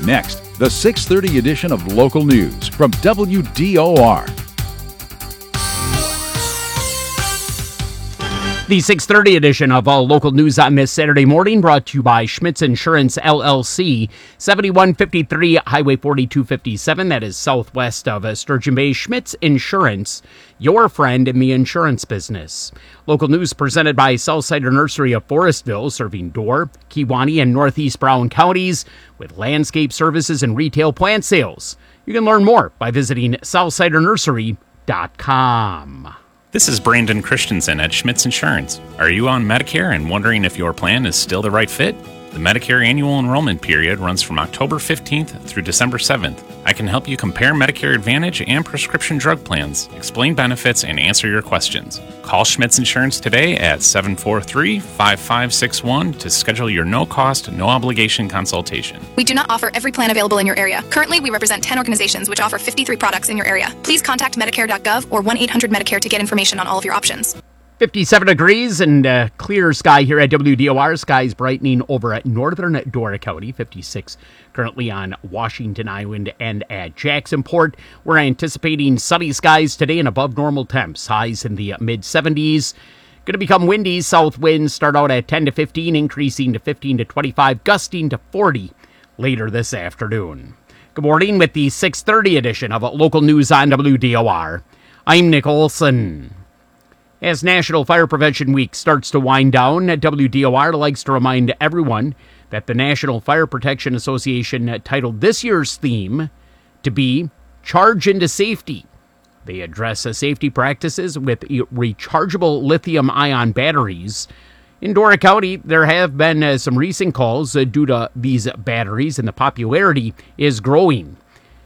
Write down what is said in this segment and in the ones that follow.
Next, the 6:30 edition of Local News from WDOR. The 6:30 edition of Local News on this Saturday morning brought to you by Schmitz Insurance, LLC, 7153 Highway 4257. That is southwest of Sturgeon Bay. Schmitz Insurance, your friend in the insurance business. Local News presented by Southsider Nursery of Forestville, serving Dorr, Kewaunee, and Northeast Brown counties with landscape services and retail plant sales. You can learn more by visiting southsidernursery.com. This is Brandon Christensen at Schmitz Insurance. Are you on Medicare and wondering if your plan is still the right fit? The Medicare annual enrollment period runs from October 15th through December 7th. I can help you compare Medicare Advantage and prescription drug plans, explain benefits, and answer your questions. Call Schmitz Insurance today at 743-5561 to schedule your no-cost, no-obligation consultation. We do not offer every plan available in your area. Currently, we represent 10 organizations which offer 53 products in your area. Please contact Medicare.gov or 1-800-MEDICARE to get information on all of your options. 57 degrees and clear sky here at WDOR. Skies brightening over at northern Dora County. 56 currently on Washington Island and at Jacksonport. We're anticipating sunny skies today and above normal temps. Highs in the mid-70s. Going to become windy. South winds start out at 10 to 15, increasing to 15 to 25, gusting to 40 later this afternoon. Good morning with the 6:30 edition of Local News on WDOR. I'm Nick Olson. As National Fire Prevention Week starts to wind down, WDOR likes to remind everyone that the National Fire Protection Association titled this year's theme to be Charge into Safety. They address safety practices with rechargeable lithium-ion batteries. In Dora County, there have been some recent calls due to these batteries, and the popularity is growing.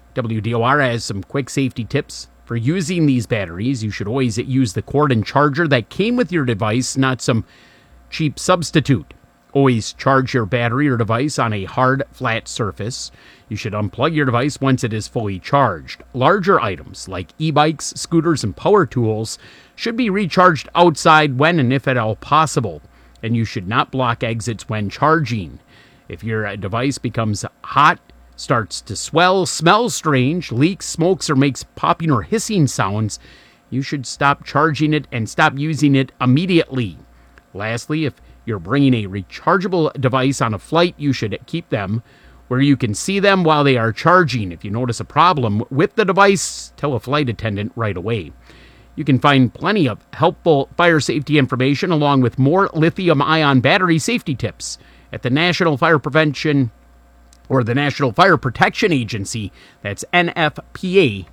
WDOR has some quick safety tips. For using these batteries, you should always use the cord and charger that came with your device, not some cheap substitute. Always charge your battery or device on a hard, flat surface. You should unplug your device once it is fully charged. Larger items like e-bikes, scooters, and power tools should be recharged outside when and if at all possible. And you should not block exits when charging. If your device becomes hot, starts to swell, smells strange, leaks, smokes, or makes popping or hissing sounds, you should stop charging it and stop using it immediately. Lastly, if you're bringing a rechargeable device on a flight, you should keep them where you can see them while they are charging. If you notice a problem with the device, tell a flight attendant right away. You can find plenty of helpful fire safety information along with more lithium-ion battery safety tips at the National Fire Prevention or the National Fire Protection Agency. That's nfpa.org.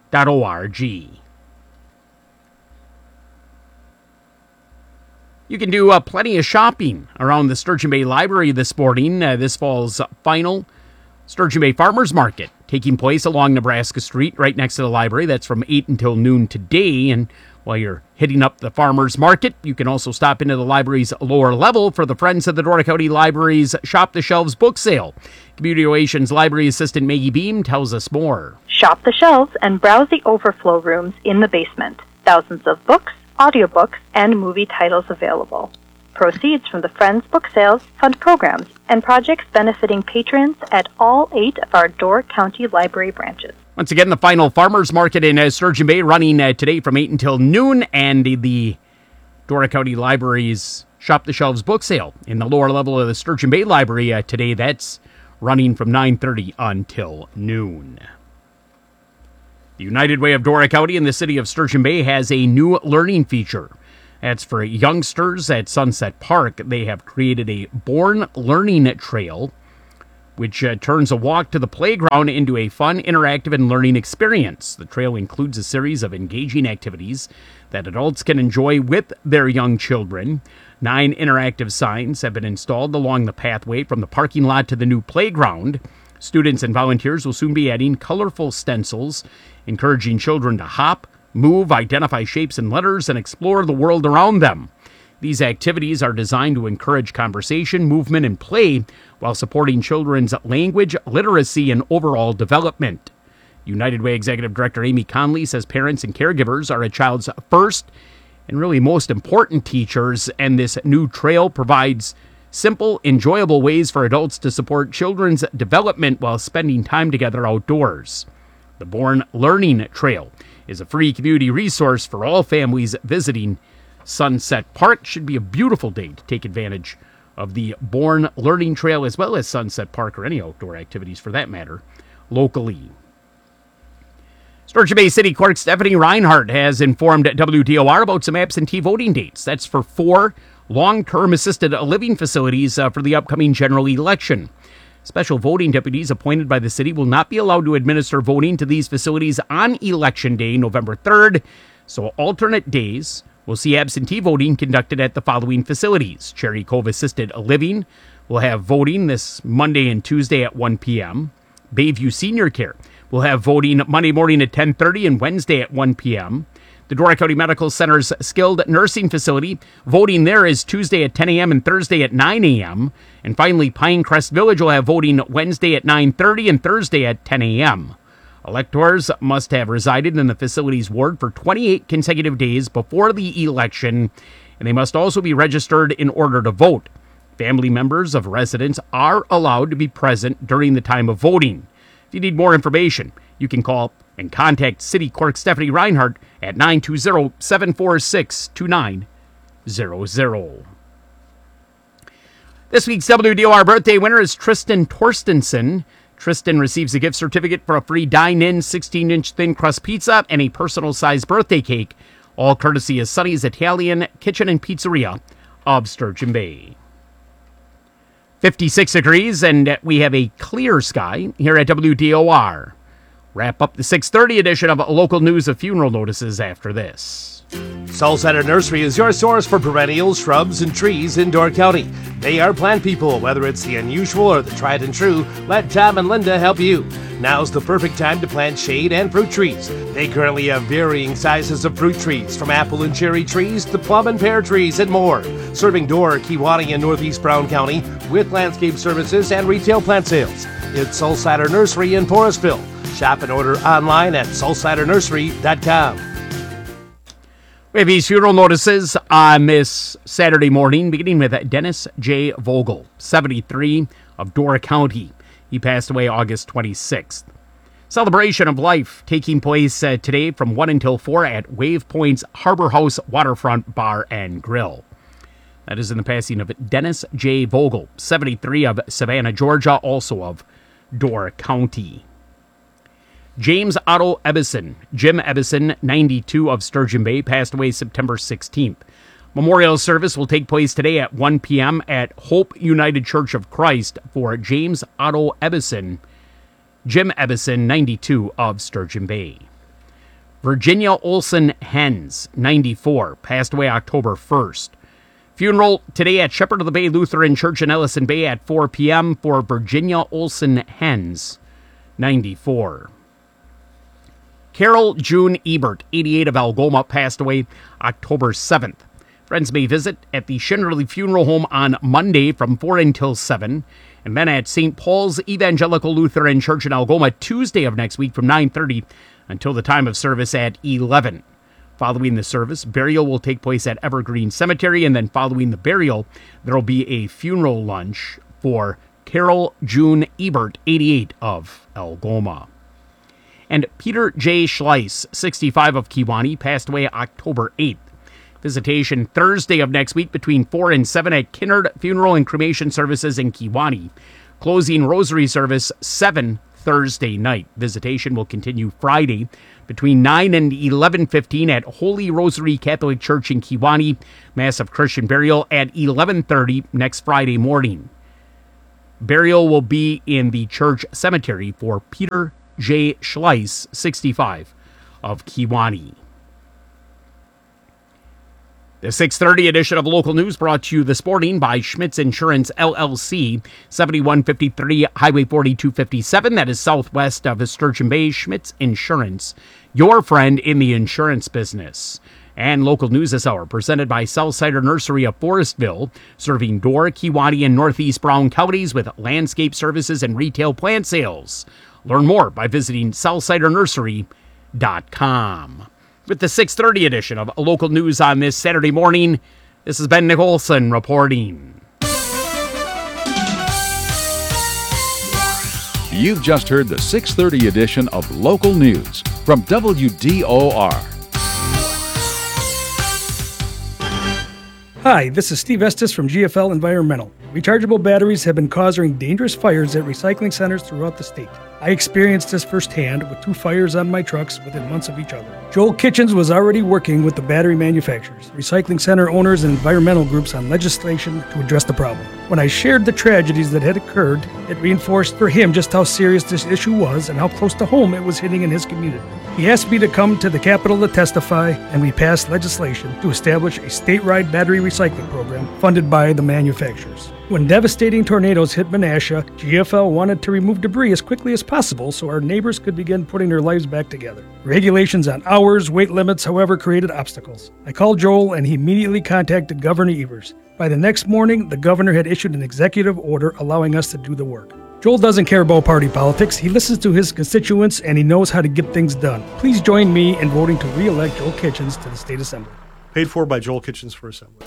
You can do plenty of shopping around the Sturgeon Bay Library this morning. This fall's final Sturgeon Bay Farmers Market taking place along Nebraska Street right next to the library. That's from 8 until noon today. And while you're hitting up the Farmers Market, you can also stop into the library's lower level for the Friends of the Dora County Library's Shop the Shelves book sale. Community Relations Library Assistant Maggie Beam tells us more. Shop the shelves and browse the overflow rooms in the basement. Thousands of books, audiobooks, and movie titles available. Proceeds from the Friends book sales fund programs and projects benefiting patrons at all 8 of our Dora County Library branches. Once again, the final Farmers Market in Sturgeon Bay running today from 8 until noon, and the Dora County Library's Shop the Shelves book sale in the lower level of the Sturgeon Bay Library today. That's running from 9:30 until noon. The United Way of Dora County in the city of Sturgeon Bay has a new learning feature. That's for youngsters at Sunset Park. They have created a Born Learning Trail, which turns a walk to the playground into a fun, interactive, and learning experience. The trail includes a series of engaging activities that adults can enjoy with their young children. 9 interactive signs have been installed along the pathway from the parking lot to the new playground. Students and volunteers will soon be adding colorful stencils, encouraging children to hop, move, identify shapes and letters, and explore the world around them. These activities are designed to encourage conversation, movement, and play while supporting children's language, literacy, and overall development. United Way Executive Director Amy Conley says parents and caregivers are a child's first and really most important teachers, and this new trail provides simple, enjoyable ways for adults to support children's development while spending time together outdoors. The Bourne Learning Trail is a free community resource for all families visiting Sunset Park. Should be a beautiful day to take advantage of the Bourne Learning Trail as well as Sunset Park or any outdoor activities for that matter locally. Sturgeon Bay City Clerk Stephanie Reinhardt has informed WDOR about some absentee voting dates. That's for 4 long-term assisted living facilities for the upcoming general election. Special voting deputies appointed by the city will not be allowed to administer voting to these facilities on Election Day, November 3rd, so alternate days will see absentee voting conducted at the following facilities. Cherry Cove Assisted Living will have voting this Monday and Tuesday at 1 p.m. Bayview Senior Care will have voting Monday morning at 10:30 and Wednesday at 1 p.m. The Dora County Medical Center's Skilled Nursing Facility, voting there is Tuesday at 10 a.m. and Thursday at 9 a.m. And finally, Pinecrest Village will have voting Wednesday at 9:30 and Thursday at 10 a.m. Electors must have resided in the facility's ward for 28 consecutive days before the election, and they must also be registered in order to vote. Family members of residents are allowed to be present during the time of voting. If you need more information, you can call and contact City Clerk Stephanie Reinhardt at 920-746-2900. This week's WDOR birthday winner is Tristan Torstensen. Tristan receives a gift certificate for a free dine-in 16-inch thin crust pizza and a personal-sized birthday cake, all courtesy of Sonny's Italian Kitchen and Pizzeria of Sturgeon Bay. 56 degrees, and we have a clear sky here at WDOR. Wrap up the 6:30 edition of Local News of Funeral Notices after this. Soulcenter Nursery is your source for perennials, shrubs, and trees in Door County. They are plant people, whether it's the unusual or the tried and true. Let Tom and Linda help you. Now's the perfect time to plant shade and fruit trees. They currently have varying sizes of fruit trees, from apple and cherry trees to plum and pear trees and more. Serving Door, Kewaunee, and Northeast Brown County with landscape services and retail plant sales. It's Soulcenter Nursery in Forestville. Shop and order online at soulcidernursery.com. We have these funeral notices on this Saturday morning, beginning with Dennis J. Vogel, 73, of Dora County. He passed away August 26th. Celebration of life taking place today from 1 until 4 at Wave Point's Harbor House Waterfront Bar and Grill. That is in the passing of Dennis J. Vogel, 73, of Savannah, Georgia, also of Dora County. James Otto Ebbison, Jim Ebbison, 92, of Sturgeon Bay, passed away September 16th. Memorial service will take place today at 1 p.m. at Hope United Church of Christ for James Otto Ebbison, Jim Ebbison, 92, of Sturgeon Bay. Virginia Olson Hens, 94, passed away October 1st. Funeral today at Shepherd of the Bay Lutheran Church in Ellison Bay at 4 p.m. for Virginia Olson Hens, 94. Carol June Ebert, 88, of Algoma, passed away October 7th. Friends may visit at the Shinnerly Funeral Home on Monday from 4 until 7, and then at St. Paul's Evangelical Lutheran Church in Algoma Tuesday of next week from 9:30 until the time of service at 11. Following the service, burial will take place at Evergreen Cemetery, and then following the burial, there will be a funeral lunch for Carol June Ebert, 88, of Algoma. And Peter J. Schleiss, 65, of Kewaunee, passed away October 8th. Visitation Thursday of next week between 4 and 7 at Kinnard Funeral and Cremation Services in Kewaunee. Closing rosary service 7 Thursday night. Visitation will continue Friday between 9 and 11:15 at Holy Rosary Catholic Church in Kewaunee. Mass of Christian burial at 11:30 next Friday morning. Burial will be in the church cemetery for Peter J. Schleiss, 65, of Kewaunee. The 6:30 edition of Local News brought to you this morning by Schmitz Insurance, LLC, 7153 Highway 4257. That is southwest of Sturgeon Bay. Schmitz Insurance, your friend in the insurance business. And Local News this hour, presented by Southsider Nursery of Forestville, serving Door, Kewaunee, and Northeast Brown counties with landscape services and retail plant sales. Learn more by visiting southsidernursery.com. With the 6:30 edition of Local News on this Saturday morning, this has been Nick Olson reporting. You've just heard the 6:30 edition of Local News from WDOR. Hi, this is Steve Estes from GFL Environmental. Rechargeable batteries have been causing dangerous fires at recycling centers throughout the state. I experienced this firsthand with 2 fires on my trucks within months of each other. Joel Kitchens was already working with the battery manufacturers, recycling center owners, and environmental groups on legislation to address the problem. When I shared the tragedies that had occurred, it reinforced for him just how serious this issue was and how close to home it was hitting in his community. He asked me to come to the Capitol to testify, and we passed legislation to establish a statewide battery recycling program funded by the manufacturers. When devastating tornadoes hit Menasha, GFL wanted to remove debris as quickly as possible so our neighbors could begin putting their lives back together. Regulations on hours, weight limits, however, created obstacles. I called Joel and he immediately contacted Governor Evers. By the next morning, the governor had issued an executive order allowing us to do the work. Joel doesn't care about party politics. He listens to his constituents and he knows how to get things done. Please join me in voting to re-elect Joel Kitchens to the State Assembly. Paid for by Joel Kitchens for Assembly.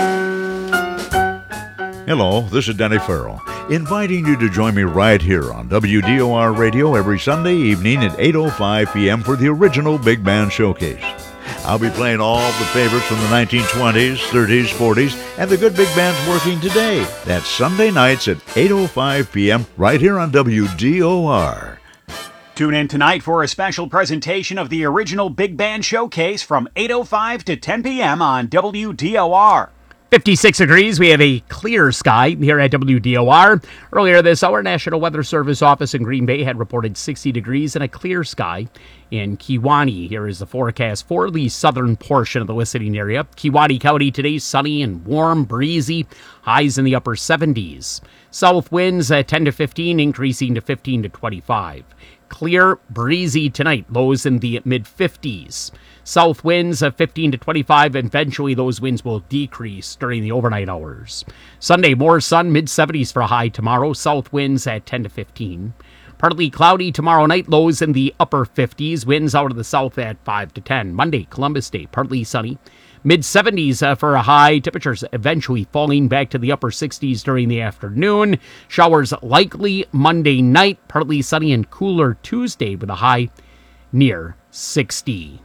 Hello, this is Denny Farrell, inviting you to join me right here on WDOR Radio every Sunday evening at 8:05 p.m. for the original Big Band Showcase. I'll be playing all the favorites from the 1920s, 30s, 40s, and the good big bands working today. That's Sunday nights at 8:05 p.m. right here on WDOR. Tune in tonight for a special presentation of the original Big Band Showcase from 8:05 to 10 p.m. on WDOR. 56 degrees. We have a clear sky here at WDOR. Earlier this hour, National Weather Service office in Green Bay had reported 60 degrees and a clear sky in Kewaunee. Here is the forecast for the southern portion of the listening area. Kewaunee County today, sunny and warm, breezy, highs in the upper 70s. South winds 10 to 15, increasing to 15 to 25. Clear, breezy tonight, lows in the mid-50s. South winds of 15 to 25. Eventually, those winds will decrease during the overnight hours. Sunday, more sun, mid-70s for a high tomorrow. South winds at 10 to 15. Partly cloudy tomorrow night, lows in the upper 50s. Winds out of the south at 5 to 10. Monday, Columbus Day, partly sunny. Mid-70s for a high. Temperatures eventually falling back to the upper 60s during the afternoon. Showers likely Monday night. Partly sunny and cooler Tuesday with a high near 60.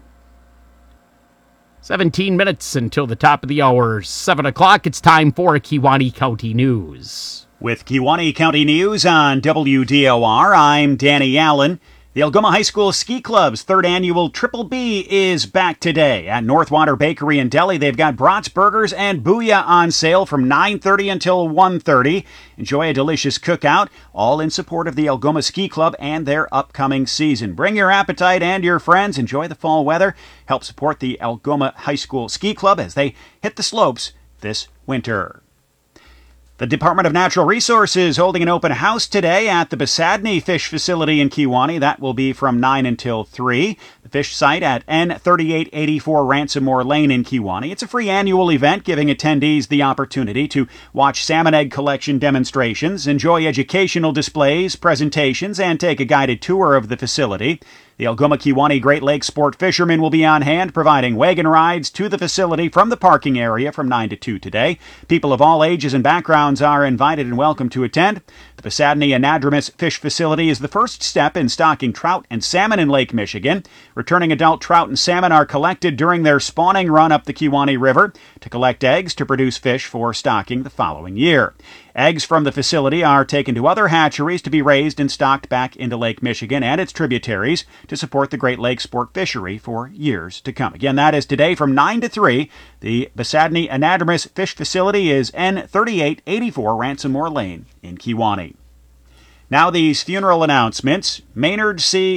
17 minutes until the top of the hour, 7 o'clock. It's time for Kewaunee County News. With Kewaunee County News on WDOR, I'm Danny Allen. The Algoma High School Ski Club's 3rd annual Triple B is back today. At Northwater Bakery in Delhi, they've got brats, burgers, and booyah on sale from 9:30 until 1:30. Enjoy a delicious cookout, all in support of the Algoma Ski Club and their upcoming season. Bring your appetite and your friends. Enjoy the fall weather. Help support the Algoma High School Ski Club as they hit the slopes this winter. The Department of Natural Resources holding an open house today at the Besadney Fish Facility in Kewaunee. That will be from 9 until 3. The fish site at N3884 Ransomore Lane in Kewaunee. It's a free annual event giving attendees the opportunity to watch salmon egg collection demonstrations, enjoy educational displays, presentations, and take a guided tour of the facility. The Algoma Kewaunee Great Lakes sport fishermen will be on hand, providing wagon rides to the facility from the parking area from 9 to 2 today. People of all ages and backgrounds are invited and welcome to attend. The Besadney Anadromous Fish Facility is the first step in stocking trout and salmon in Lake Michigan. Returning adult trout and salmon are collected during their spawning run up the Kewaunee River to collect eggs to produce fish for stocking the following year. Eggs from the facility are taken to other hatcheries to be raised and stocked back into Lake Michigan and its tributaries to support the Great Lakes sport fishery for years to come. Again, that is today from 9 to 3. The Besadney Anadromous Fish Facility is N3884 Ransomore Lane in Kewaunee. Now these funeral announcements. Maynard C.